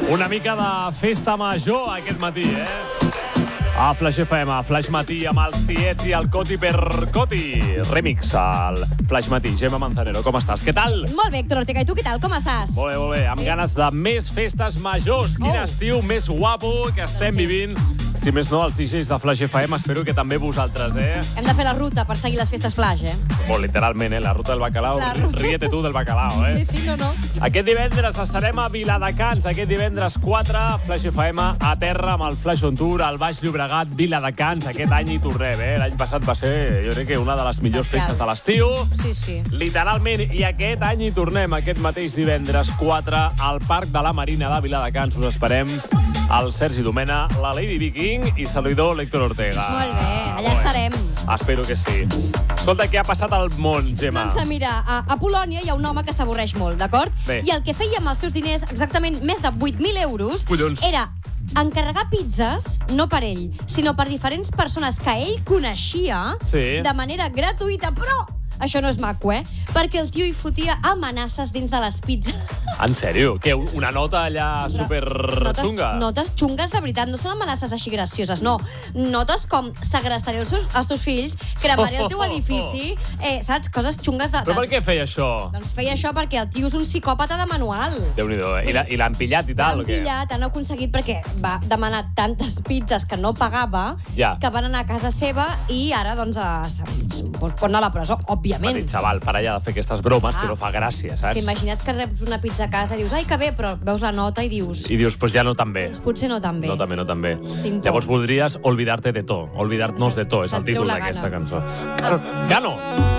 Una mica de festa major aquest matí, A Flash FM, a Flash Matí, amb els tiets i el Coti per Coti. Remix al Flash Matí. Gemma Manzanero, com estàs? Què tal? Molt bé, Héctor Ortega. I tu què tal? Com estàs? Molt bé, molt bé. Amb ganes de més festes majors. Quin estiu més guapo que estem vivint. Si més no, els DJs de Flash FM, espero que també vosaltres, Hem de fer la ruta per seguir les festes Flash, Molt literalment, la ruta del bacalao. Ríete tu del bacalao, Sí, no. Aquest divendres estarem a Viladecans. Aquest divendres 4, Flash FM a terra amb el Flash on Tour, al Baix Llobregat, Viladecans. Aquest any hi tornem, L'any passat va ser, jo crec que una de les millors festes de l'estiu. Sí. Literalment, i aquest any hi tornem, aquest mateix divendres 4, al Parc de la Marina de Viladecans. Us esperem el Sergi Domena, la Lady Viking i servidor l'Héctor Ortega. Molt bé, allà estarem. Espero que sí. Escolta, què ha passat al món, Gemma? Doncs mira, a Polònia hi ha un home que s'avorreix molt, d'acord? Bé. I el que feia amb els seus diners, exactament més de 8.000 euros, Collons. era encarregar pizzas, no per ell, sinó per diferents persones que ell coneixia de manera gratuïta, però això no és maco, perquè el tio hi fotia amenaces dins de les pizzas. En sèrio? Què, una nota allà super xunga? Notes xungues de veritat, no són amenaces així gracioses, no. Notes com segrestaré els teus fills, cremaré el teu edifici, saps? Coses xungues de... Però per què feia això? Doncs feia això perquè el tio és un psicòpata de manual. Déu-n'hi-do, I l'han pillat i tal, o què? L'han pillat, han aconseguit perquè va demanar tantes pizzas que no pagava que van anar a casa seva i ara, doncs, pot anar a la presó, òbviament. Va dir, xaval, para allà de fer aquestes bromes, que no fa gràcia, saps? És que imagines que reps una pizza a casa i dius, ai, que bé, però veus la nota i dius... I dius, pues ja no tan bé. Potser no tan bé. No tan bé. Tinc por. Llavors voldries olvidar-te de tot, olvidar-nos de tot, és el títol d'aquesta cançó. Gano!